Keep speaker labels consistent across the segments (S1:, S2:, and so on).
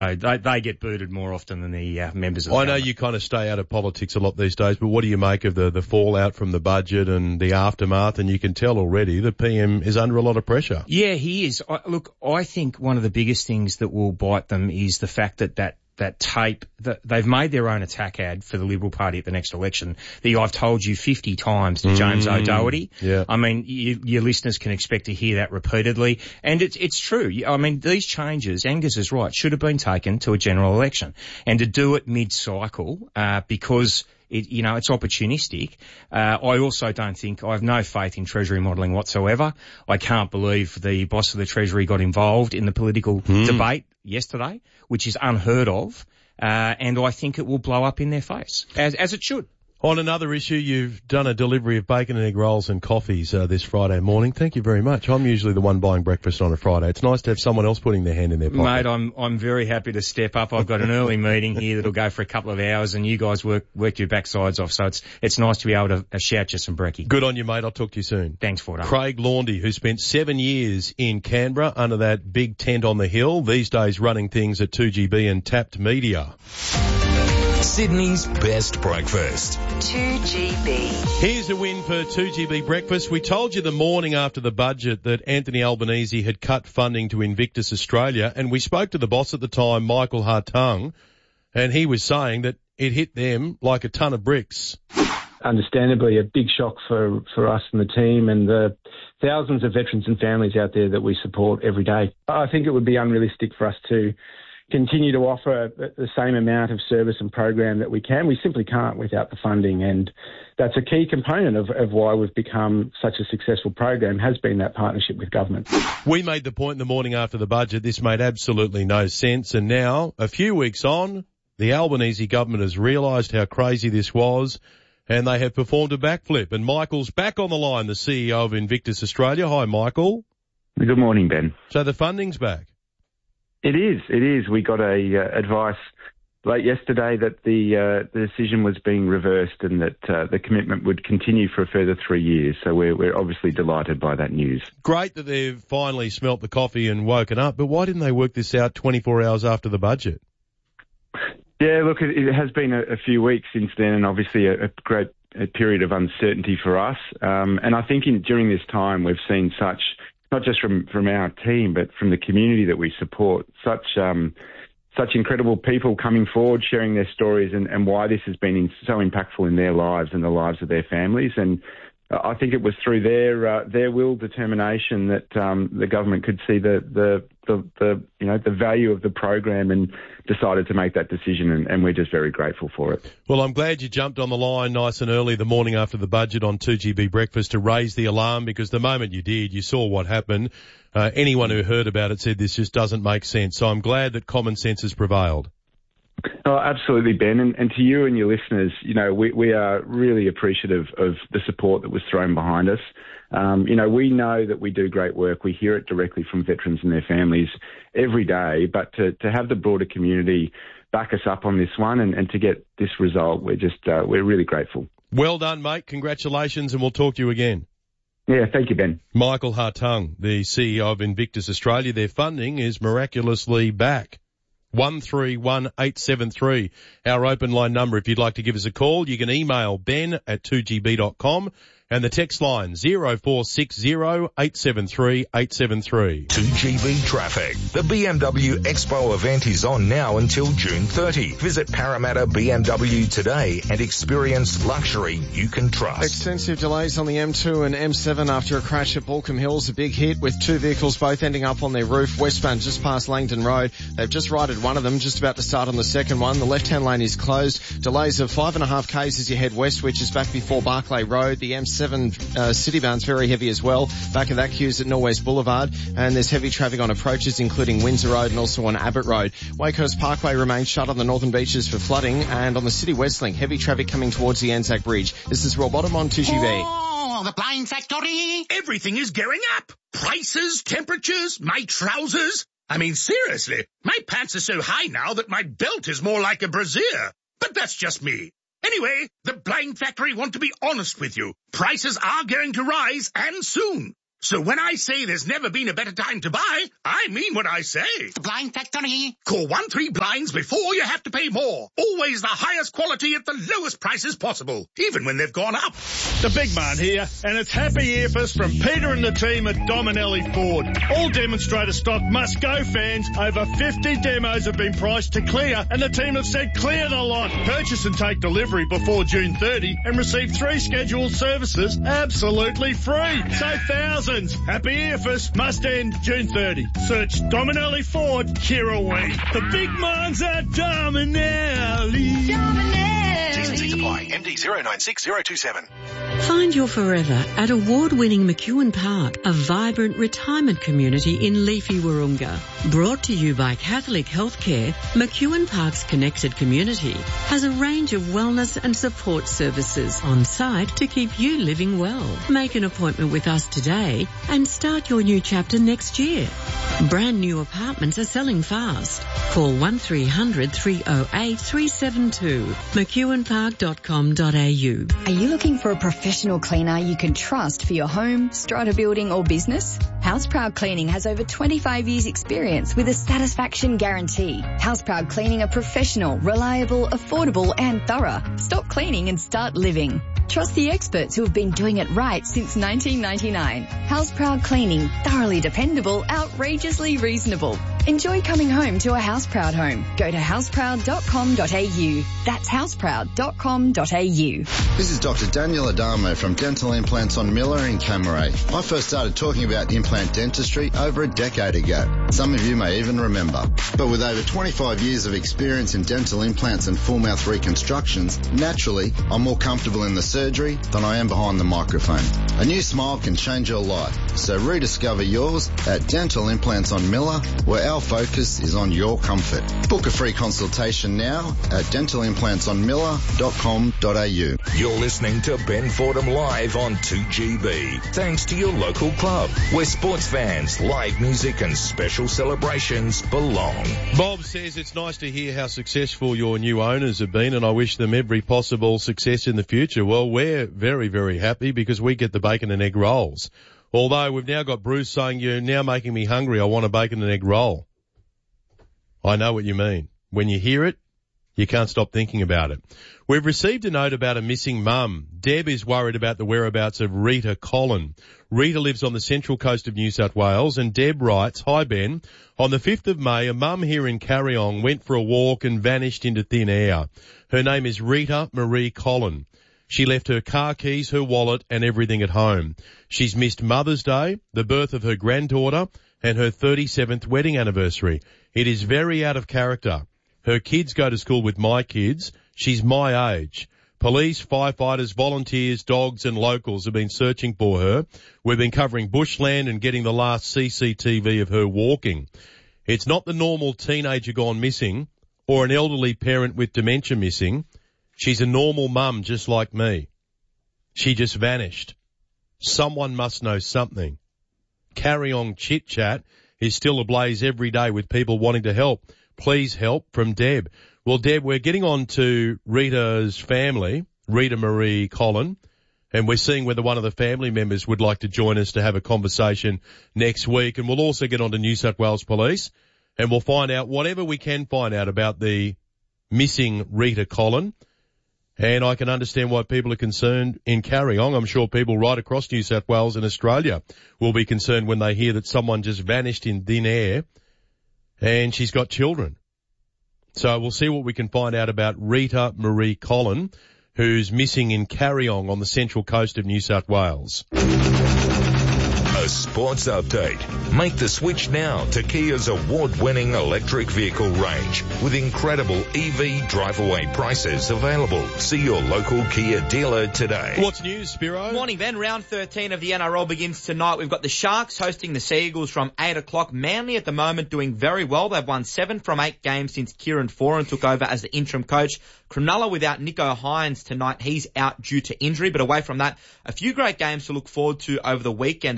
S1: They get booted more often than the members of the
S2: I know
S1: government.
S2: you kind of stay out of politics a lot these days, but what do you make of the fallout from the budget and the aftermath? And you can tell already the PM is under a lot of pressure.
S1: Yeah, he is. I think one of the biggest things that will bite them is the fact that tape, that they've made their own attack ad for the Liberal Party at the next election that I've told you 50 times to James O'Doherty.
S2: Yeah.
S1: I mean, your listeners can expect to hear that repeatedly. And it's true. I mean, these changes, Angus is right, should have been taken to a general election. And to do it mid-cycle, because it's opportunistic. I also don't think, I have no faith in Treasury modelling whatsoever. I can't believe the boss of the Treasury got involved in the political debate yesterday, which is unheard of. And I think it will blow up in their face, as it should.
S2: On another issue, you've done a delivery of bacon and egg rolls and coffees this Friday morning. Thank you very much. I'm usually the one buying breakfast on a Friday. It's nice to have someone else putting their hand in their pocket.
S1: Mate, I'm very happy to step up. I've got an early meeting here that'll go for a couple of hours, and you guys work your backsides off. So it's nice to be able to shout you some brekkie.
S2: Good on you, mate. I'll talk to you soon.
S1: Thanks for it.
S2: Craig Laundy, who spent 7 years in Canberra under that big tent on the hill, these days running things at 2GB and Tapped Media.
S3: Sydney's best breakfast.
S4: 2GB.
S2: Here's a win for 2GB breakfast. We told you the morning after the budget that Anthony Albanese had cut funding to Invictus Australia, and we spoke to the boss at the time, Michael Hartung, and he was saying that it hit them like a ton of bricks.
S5: Understandably, a big shock for us and the team and the thousands of veterans and families out there that we support every day. I think it would be unrealistic for us to continue to offer the same amount of service and program that we can. We simply can't without the funding, and that's a key component of why we've become such a successful program, has been that partnership with government.
S2: We made the point in the morning after the budget, this made absolutely no sense, and now, a few weeks on, the Albanese government has realised how crazy this was, and they have performed a backflip. And Michael's back on the line, the CEO of Invictus Australia. Hi, Michael.
S6: Good morning, Ben.
S2: So the funding's back?
S6: It is. We got advice late yesterday that the decision was being reversed and that the commitment would continue for a further 3 years. So we're obviously delighted by that news.
S2: Great that they've finally smelt the coffee and woken up, but why didn't they work this out 24 hours after the budget?
S6: Yeah, look, it has been a few weeks since then, and obviously a great period of uncertainty for us. And I think during this time we've seen such, not just from our team, but from the community that we support, such incredible people coming forward, sharing their stories and why this has been so impactful in their lives and the lives of their families. And I think it was through their will, determination that the government could see the value of the program and decided to make that decision, and we're just very grateful for it.
S2: Well, I'm glad you jumped on the line nice and early the morning after the budget on 2GB Breakfast to raise the alarm, because the moment you did, you saw what happened. Anyone who heard about it said this just doesn't make sense. So I'm glad that common sense has prevailed.
S6: Oh, absolutely, Ben. And to you and your listeners, we are really appreciative of the support that was thrown behind us. We know that we do great work. We hear it directly from veterans and their families every day. But to have the broader community back us up on this one and to get this result, we're really grateful.
S2: Well done, mate. Congratulations, and we'll talk to you again.
S6: Yeah, thank you, Ben. Michael
S2: Hartung, the CEO of Invictus Australia. Their funding is miraculously back. 131873, our open line number. If you'd like to give us a call, you can email ben@2gb.com and the text line 0460 873 873.
S3: 2GB Traffic. The BMW Expo event is on now until June 30. Visit Parramatta BMW today and experience luxury you can trust.
S7: Extensive delays on the M2 and M7 after a crash at Baulkham Hills. A big hit with two vehicles both ending up on their roof. Westbound just past Langdon Road. They've just righted one of them, just about to start on the second one. The left-hand lane is closed. Delays of 5.5 k's as you head west, which is back before Barclay Road. The M7 citybound's very heavy as well. Back of that queue's at Norwest Boulevard, and there's heavy traffic on approaches including Windsor Road and also on Abbott Road. Wakehurst Parkway remains shut on the northern beaches for flooding, and on the City West Link, heavy traffic coming towards the Anzac Bridge. This is Rob Bottom on 2GB.
S8: Oh, the Blind Factory! Everything is going up. Prices, temperatures, my trousers. I mean, seriously, my pants are so high now that my belt is more like a brassiere. But that's just me. Anyway, the Blind Factory want to be honest with you. Prices are going to rise, and soon. So when I say there's never been a better time to buy, I mean what I say.
S4: The Blind Factory.
S8: Call 1-3 Blinds before you have to pay more. Always the highest quality at the lowest prices possible, even when they've gone up.
S9: The big man here, and it's happy earfus from Peter and the team at Dominelli Ford. All demonstrator stock must go, fans. Over 50 demos have been priced to clear, and the team have said clear the lot. Purchase and take delivery before June 30 and receive 3 scheduled services absolutely free. So thousands. Happy earfus must end June 30. Search Dominelli Ford, Kirrawee. The big man's at Dominelli.
S10: T's and C's apply. MD 096027.
S11: Find your forever at award-winning McEwen Park, a vibrant retirement community in leafy Wahroonga. Brought to you by Catholic Healthcare, McEwen Park's connected community has a range of wellness and support services on site to keep you living well. Make an appointment with us today and start your new chapter next year. Brand new apartments are selling fast. Call 1300 308 372. McEwenpark.com.au.
S12: Are you looking for a professional cleaner you can trust for your home, strata building or business? Houseproud Cleaning has over 25 years experience with a satisfaction guarantee. Houseproud Cleaning are professional, reliable, affordable and thorough. Stop cleaning and start living. Trust the experts who have been doing it right since 1999. Houseproud Cleaning, thoroughly dependable, outrageously reasonable. Enjoy coming home to a Houseproud home. Go to houseproud.com.au. That's houseproud.com.au.
S13: This is Dr. Daniel Adamo from Dental Implants on Miller in Camaray. I first started talking about implant dentistry over a decade ago. Some of you may even remember. But with over 25 years of experience in dental implants and full mouth reconstructions, naturally, I'm more comfortable in the surgery than I am behind the microphone. A new smile can change your life. So rediscover yours at Dental Implants on Miller, where our focus is on your comfort. Book a free consultation now at dentalimplantsonmiller.com.au.
S3: You're listening to Ben Fordham Live on 2GB. Thanks to your local club, where sports fans, live music and special celebrations belong.
S2: Bob says it's nice to hear how successful your new owners have been, and I wish them every possible success in the future. Well, we're very, very happy because we get the bacon and egg rolls. Although we've now got Bruce saying, you're now making me hungry, I want a bacon and egg roll. I know what you mean. When you hear it, you can't stop thinking about it. We've received a note about a missing mum. Deb is worried about the whereabouts of Rita Collin. Rita lives on the central coast of New South Wales, and Deb writes, Hi Ben, on the 5th of May, a mum here in Carryong went for a walk and vanished into thin air. Her name is Rita Marie Collin. She left her car keys, her wallet and everything at home. She's missed Mother's Day, the birth of her granddaughter and her 37th wedding anniversary. It is very out of character. Her kids go to school with my kids. She's my age. Police, firefighters, volunteers, dogs and locals have been searching for her. We've been covering bushland and getting the last CCTV of her walking. It's not the normal teenager gone missing or an elderly parent with dementia missing. She's a normal mum just like me. She just vanished. Someone must know something. Carryong Chit Chat is still ablaze every day with people wanting to help. Please help from Deb. Well, Deb, we're getting on to Rita's family, Rita Marie Collin, and we're seeing whether one of the family members would like to join us to have a conversation next week. And we'll also get on to New South Wales Police, and we'll find out whatever we can find out about the missing Rita Collin. And I can understand why people are concerned in Carryong. I'm sure people right across New South Wales and Australia will be concerned when they hear that someone just vanished in thin air and she's got children. So we'll see what we can find out about Rita Marie Collin, who's missing in Carryong on the central coast of New South Wales.
S3: A sports update. Make the switch now to Kia's award-winning electric vehicle range with incredible EV drive-away prices available. See your local Kia dealer today.
S2: What's news, Spiro?
S14: Morning, Ben. Round 13 of the NRL begins tonight. We've got the Sharks hosting the Sea Eagles from 8 o'clock. Manly at the moment doing very well. They've won 7 from 8 games since Kieran Foran took over as the interim coach. Cronulla without Nico Hines tonight. He's out due to injury, but away from that, a few great games to look forward to over the weekend, and all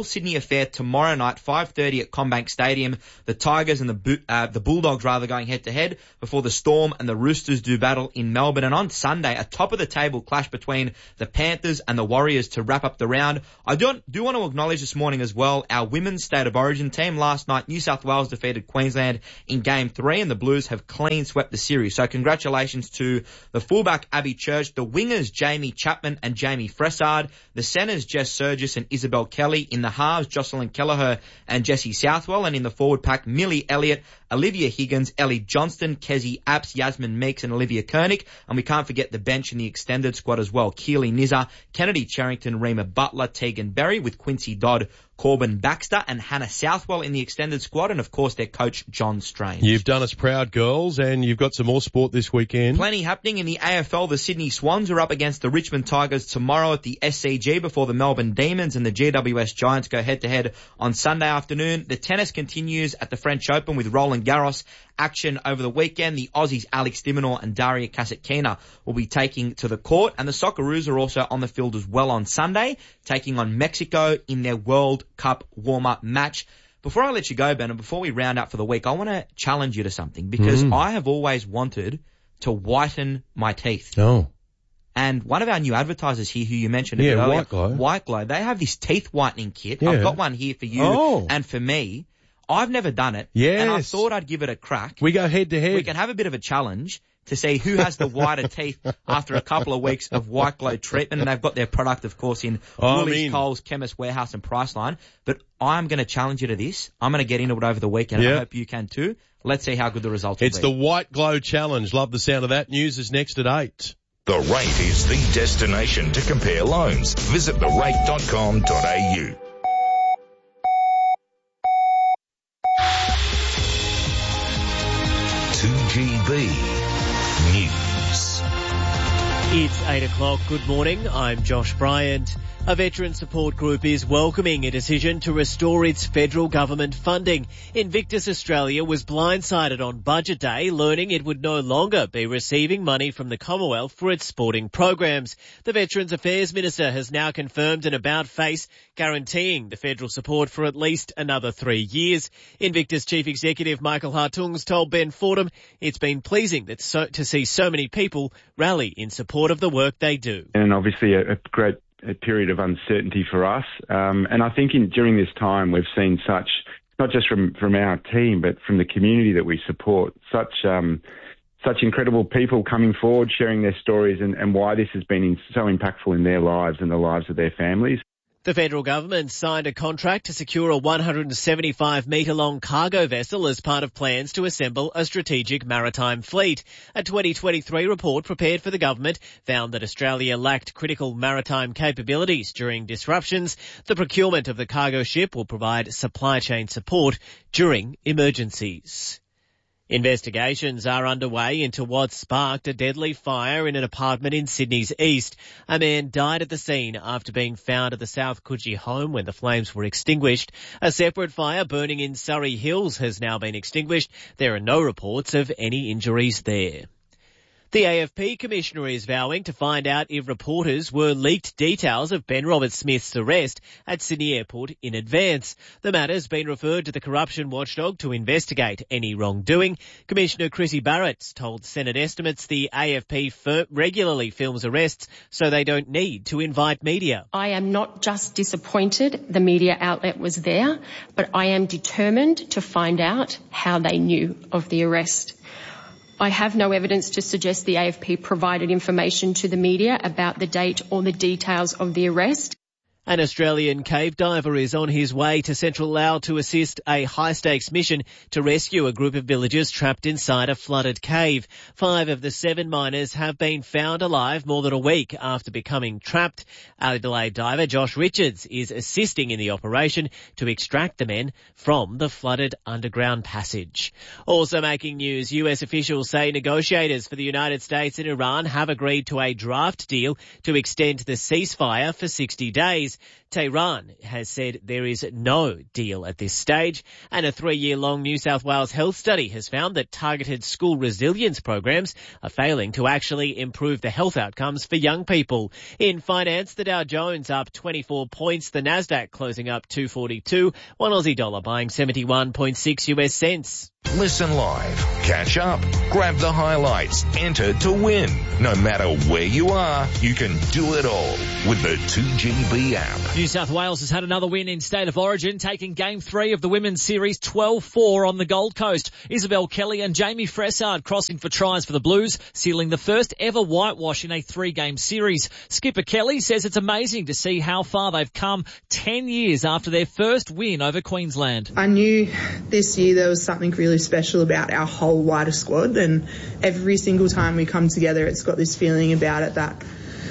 S14: Sydney affair tomorrow night, 5:30 at CommBank Stadium. The Tigers and the Bulldogs going head to head before the Storm and the Roosters do battle in Melbourne. And on Sunday, a top of the table clash between the Panthers and the Warriors to wrap up the round. I do want to acknowledge this morning as well our women's State of Origin team. Last night, New South Wales defeated Queensland in Game 3 and the Blues have clean swept the series. So congratulations to the fullback Abby Church, the wingers Jamie Chapman and Jamie Fressard, the centres Jess Surgis and Isabel Kelly, in the halves Jocelyn Kelleher and Jessie Southwell, and in the forward pack Millie Elliott, Olivia Higgins, Ellie Johnston, Kezi Apps, Yasmin Meeks and Olivia Koenig. And we can't forget the bench in the extended squad as well. Keely Nizza, Kennedy Charrington, Rima Butler, Tegan Berry with Quincy Dodd, Corbin Baxter and Hannah Southwell in the extended squad, and of course their coach John Strange.
S2: You've done us proud, girls, and you've got some more sport this weekend.
S14: Plenty happening in the AFL. The Sydney Swans are up against the Richmond Tigers tomorrow at the SCG before the Melbourne Demons and the GWS Giants go head to head on Sunday afternoon. The tennis continues at the French Open with Roland Garros action over the weekend. The Aussies Alex de Minaur and Daria Kasatkina will be taking to the court, and the Socceroos are also on the field as well on Sunday, taking on Mexico in their World Cup warm-up match. Before I let you go, Ben, and before we round up for the week, I want to challenge you to something, because I have always wanted to whiten my teeth.
S2: Oh.
S14: And one of our new advertisers here who you mentioned earlier, White Glow, they have this teeth whitening kit. Yeah. I've got one here for you and for me. I've never done it.
S2: Yes.
S14: And I thought I'd give it a crack.
S2: We go head to head.
S14: We can have a bit of a challenge to see who has the whiter teeth after a couple of weeks of White Glow treatment. And they've got their product, of course, in Woolies, Coles, Chemist Warehouse and Priceline. But I'm going to challenge you to this. I'm going to get into it over the weekend. I hope you can too. Let's see how good the results will be.
S2: It's the White Glow Challenge. Love the sound of that. News is next at 8.
S3: The Rate is the destination to compare loans. Visit therate.com.au. News.
S15: It's 8 o'clock. Good morning. I'm Josh Bryant. A veteran support group is welcoming a decision to restore its federal government funding. Invictus Australia was blindsided on Budget Day, learning it would no longer be receiving money from the Commonwealth for its sporting programs. The Veterans Affairs Minister has now confirmed an about-face guaranteeing the federal support for at least another 3 years. Invictus Chief Executive Michael Hartungs told Ben Fordham it's been pleasing to see so many people rally in support of the work they do.
S6: And obviously a great period of uncertainty for us. And I think during this time we've seen such, not just from our team, but from the community that we support, such incredible people coming forward, sharing their stories and why this has been so impactful in their lives and the lives of their families.
S15: The federal government signed a contract to secure a 175-metre-long cargo vessel as part of plans to assemble a strategic maritime fleet. A 2023 report prepared for the government found that Australia lacked critical maritime capabilities during disruptions. The procurement of the cargo ship will provide supply chain support during emergencies. Investigations are underway into what sparked a deadly fire in an apartment in Sydney's east. A man died at the scene after being found at the South Coogee home when the flames were extinguished. A separate fire burning in Surrey Hills has now been extinguished. There are no reports of any injuries there. The AFP Commissioner is vowing to find out if reporters were leaked details of Ben Roberts-Smith's arrest at Sydney Airport in advance. The matter's been referred to the corruption watchdog to investigate any wrongdoing. Commissioner Chrissy Barrett told Senate estimates the AFP regularly films arrests so they don't need to invite media.
S16: I am not just disappointed the media outlet was there, but I am determined to find out how they knew of the arrest. I have no evidence to suggest the AFP provided information to the media about the date or the details of the arrest.
S15: An Australian cave diver is on his way to Central Laos to assist a high-stakes mission to rescue a group of villagers trapped inside a flooded cave. 5 of the 7 miners have been found alive more than a week after becoming trapped. Adelaide diver Josh Richards is assisting in the operation to extract the men from the flooded underground passage. Also making news, US officials say negotiators for the United States and Iran have agreed to a draft deal to extend the ceasefire for 60 days. Tehran has said there is no deal at this stage, and a 3-year-long New South Wales health study has found that targeted school resilience programs are failing to actually improve the health outcomes for young people. In finance, the Dow Jones up 24 points, the Nasdaq closing up 242, one Aussie dollar buying 71.6 US cents.
S3: Listen live, catch up, grab the highlights, enter to win. No matter where you are, you can do it all with the 2GB app.
S17: New South Wales has had another win in State of Origin, taking Game 3 of the Women's Series 12-4 on the Gold Coast. Isabel Kelly and Jamie Fressard crossing for tries for the Blues, sealing the first ever whitewash in a 3-game series. Skipper Kelly says it's amazing to see how far they've come 10 years after their first win over Queensland.
S18: I knew this year there was something really special about our whole wider squad, and every single time we come together it's got this feeling about it that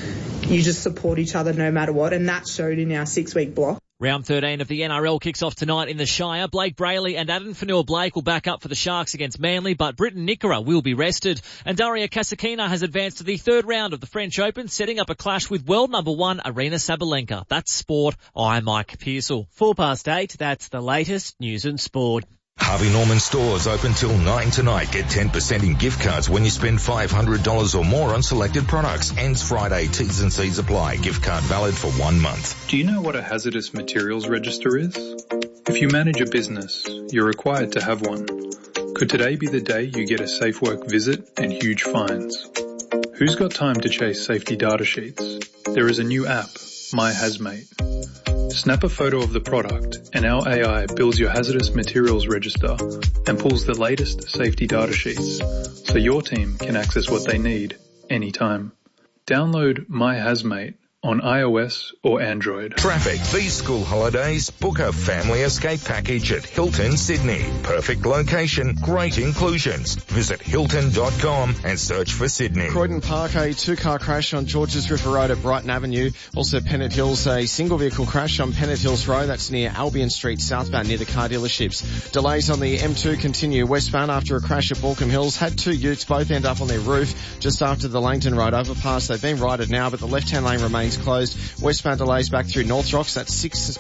S18: you just support each other no matter what, and that showed in our 6-week block.
S17: Round 13 of the NRL kicks off tonight in the Shire. Blake Brayley and Adam Fanua-Blake will back up for the Sharks against Manly, but Britton Nickera will be rested. And Daria Kasatkina has advanced to the third round of the French Open, setting up a clash with world number 1 Arina Sabalenka. That's sport. I'm Mike Pearsall.
S15: 8:04, that's the latest news and sport.
S3: Harvey Norman stores open till 9 tonight. Get 10% in gift cards when you spend $500 or more on selected products. Ends Friday. T's and C's apply. Gift card valid for 1 month.
S19: Do you know what a hazardous materials register is? If you manage a business, you're required to have one. Could today be the day you get a safe work visit and huge fines? Who's got time to chase safety data sheets? There is a new app, My Hazmate. Snap a photo of the product and our AI builds your hazardous materials register and pulls the latest safety data sheets so your team can access what they need anytime. Download My Hazmate on iOS or Android.
S3: Traffic. These school holidays, book a family escape package at Hilton Sydney. Perfect location, great inclusions. Visit hilton.com and search for Sydney.
S7: Croydon Park, a 2-car crash on Georges River Road at Brighton Avenue. Also Pennant Hills, a single vehicle crash on Pennant Hills Road. That's near Albion Street southbound near the car dealerships. Delays on the M2 continue westbound after a crash at Balcombe Hills. Had 2 utes, both end up on their roof just after the Langton Road overpass. They've been righted now, but the left-hand lane remains closed. Westbound delays back through North Rocks. That's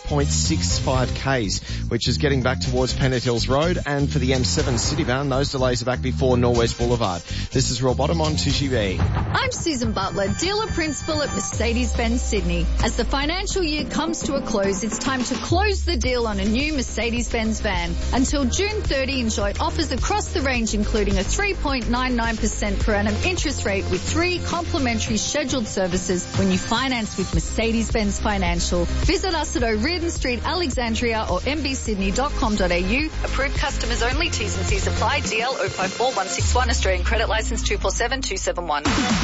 S7: 6.65 Ks, which is getting back towards Pennant Hills Road. And for the M7 citybound, those delays are back before Norwest Boulevard. This is Royal Bottom on 2GB.
S20: I'm Susan Butler, dealer principal at Mercedes-Benz Sydney. As the financial year comes to a close, it's time to close the deal on a new Mercedes-Benz van. Until June 30, enjoy offers across the range, including a 3.99% per annum interest rate with 3 complimentary scheduled services when you finance with Mercedes-Benz Financial. Visit us at O'Riordan Street, Alexandria or mbsydney.com.au. Approved customers only. T's and C's apply. DL 054161 Australian Credit Licence 247271.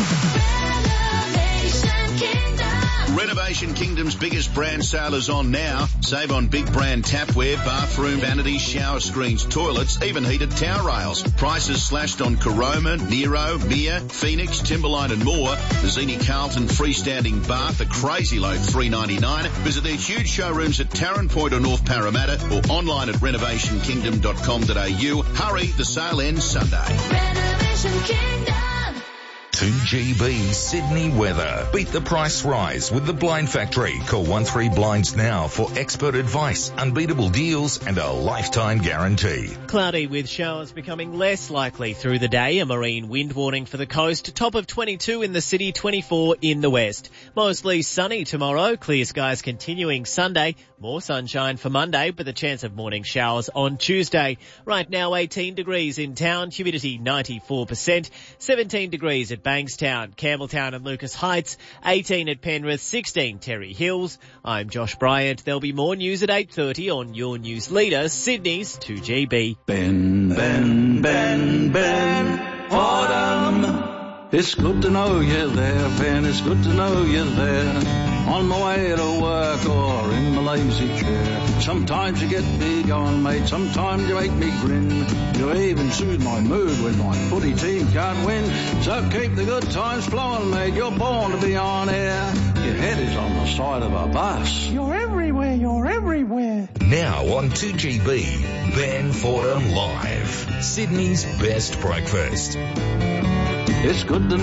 S21: Renovation Kingdom's biggest brand sale is on now. Save on big brand tapware, bathroom, vanities, shower screens, toilets, even heated towel rails. Prices slashed on Caroma, Nero, Mia, Phoenix, Timberline and more. The Zini Carlton freestanding bath, a crazy low $3.99. Visit their huge showrooms at Tarrant Point or North Parramatta or online at renovationkingdom.com.au. Hurry, the sale ends Sunday.
S20: Renovation Kingdom.
S3: 2GB Sydney weather. Beat the price rise with the Blind Factory. Call 13 Blinds now for expert advice, unbeatable deals and a lifetime guarantee.
S15: Cloudy with showers becoming less likely through the day. A marine wind warning for the coast. Top of 22 in the city, 24 in the west. Mostly sunny tomorrow. Clear skies continuing Sunday. More sunshine for Monday, but the chance of morning showers on Tuesday. Right now 18 degrees in town. Humidity 94%. 17 degrees at Bankstown, Campbelltown and Lucas Heights, 18 at Penrith, 16 Terry Hills. I'm Josh Bryant. There'll be more news at 8:30 on your news leader, Sydney's 2GB.
S22: Ben, Autumn. It's good to know you're there, Ben. It's good to know you're there. On my way to work or in my lazy chair. Sometimes you get big on, mate. Sometimes you make me grin. You even soothe my mood when my footy team can't win. So keep the good times flowing, mate. You're born to be on air. Your head is on the side of a bus.
S23: You're everywhere. You're everywhere.
S3: Now on 2GB, Ben Fordham Live. Sydney's best breakfast.
S22: It's good to